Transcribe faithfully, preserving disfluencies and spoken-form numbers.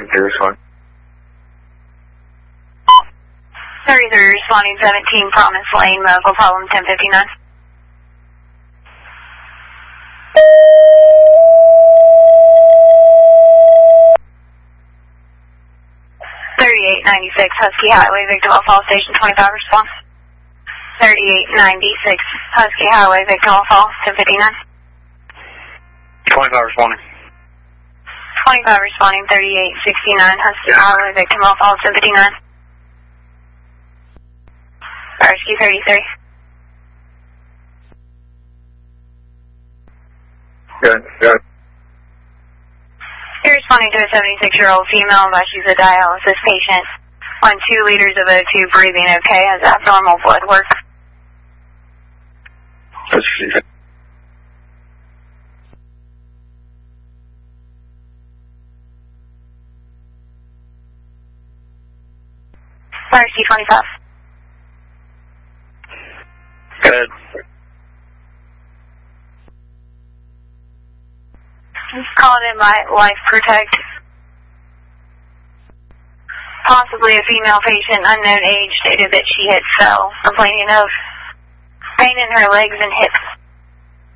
thirty-three responding. thirty-three responding, seventeen Promise Lane, medical problem ten fifty-nine. thirty-eight ninety-six Husky Highway, victim off all station twenty-five response. thirty-eight ninety-six Husky Highway, victim off all ten fifty-nine. twenty-five responding. twenty-five responding, thirty-eight sixty-nine Husky Highway, victim off all ten fifty-nine. Rescue thirty-three. Good, good. You're responding to a seventy-six-year-old female, but she's a dialysis patient. On two liters of O two, breathing okay, has abnormal blood work. Let's see. Rescue twenty-five. Good. He's calling in my Life Protect. Possibly a female patient, unknown age, stated that she had fell, complaining of pain in her legs and hips.